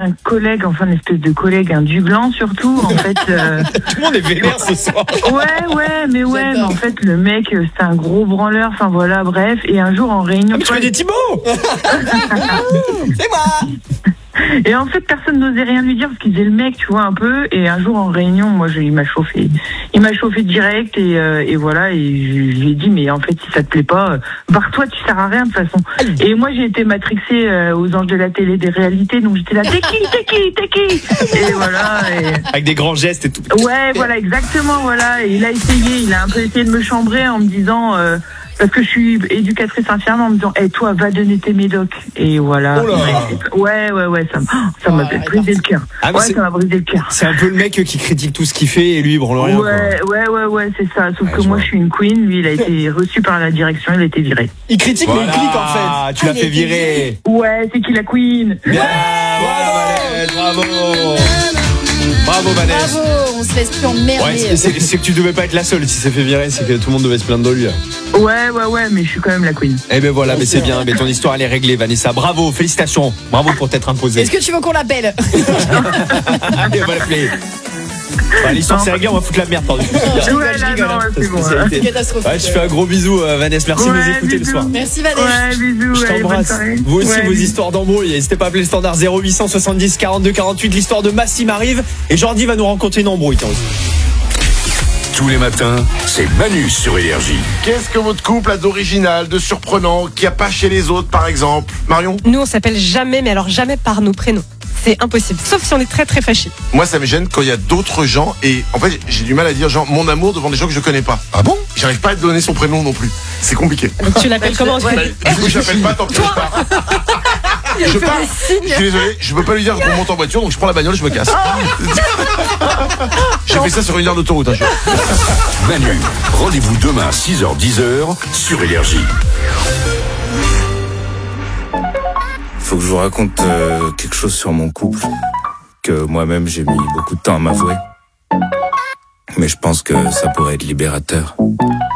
un collègue, enfin une espèce de collègue, un Duglan surtout, en fait. Tout le monde est vénère ce soir. Mais en fait, le mec, c'était un gros branleur, enfin voilà, bref. Et un jour en réunion... Ah, mais tu connais Thibaut. C'est moi. Et en fait, personne n'osait rien lui dire parce qu'il faisait le mec, tu vois, un peu. Et un jour en réunion, moi, il m'a chauffé. Il m'a chauffé direct et voilà. Et je lui ai dit, mais en fait, si ça te plaît pas, barre-toi, tu sers à rien de toute façon. Et moi, j'ai été matrixée aux anges de la télé des réalités. Donc j'étais là, t'es qui Et voilà. Avec des grands gestes et tout. Ouais, voilà, exactement, voilà. Et il a un peu essayé de me chambrer en me disant... parce que je suis éducatrice infirmière en me disant, toi, va donner tes médocs. Et voilà. Ouais, ça m'a brisé le cœur. Ah, ça m'a brisé le cœur. C'est un peu le mec qui critique tout ce qu'il fait et lui, il branle rien. Ouais, c'est ça. Sauf que moi, je suis une queen. Lui, il a été reçu par la direction, il a été viré. Il critique mais il clique en fait. Tu l'as fait virer. Ouais, c'est qui la queen? Bravo. Bravo Vanessa. Bravo, on se laisse plus emmerder. Ouais, c'est que tu devais pas être la seule. Si s'est fait virer, c'est que tout le monde devait se plaindre de lui. Ouais, mais je suis quand même la queen. Eh ben voilà, mais c'est bien. Mais ton histoire, elle est réglée, Vanessa. Bravo, félicitations. Bravo pour t'être imposée. Est-ce que tu veux qu'on l'appelle? Allez, on va l'appeler. L'histoire c'est réglé, on va foutre la merde par dessus. C'est bon. C'est catastrophique. Je fais un gros bisou, Vanessa. Merci de nous écouter le soir. Merci Vanessa. Ouais, bisous. Je t'embrasse. Vous aussi, vos histoires d'embrouille. N'hésitez pas à appeler le standard 0870 42 48. L'histoire de Massim arrive et Jordi va nous rencontrer une embrouille. Tous les matins, c'est Manu sur Énergie. Qu'est-ce que votre couple a d'original, de surprenant, qu'il n'y a pas chez les autres, par exemple? Marion? Nous, on s'appelle jamais, mais alors jamais par nos prénoms. C'est impossible, sauf si on est très très fâchés. Moi, ça me gêne quand il y a d'autres gens et en fait, j'ai du mal à dire genre mon amour devant des gens que je connais pas. Ah bon? J'arrive pas à te donner son prénom non plus. C'est compliqué. Donc tu l'appelles comment? Du coup, je l'appelle pas, tant pis. Je pars. Je suis désolé, je peux pas lui dire qu'on monte en voiture, donc je prends la bagnole, je me casse. J'ai fait ça sur une heure d'autoroute. Manu, rendez-vous demain 6h-10h sur Énergie. Faut que je vous raconte quelque chose sur mon couple que moi-même j'ai mis beaucoup de temps à m'avouer. Mais je pense que ça pourrait être libérateur.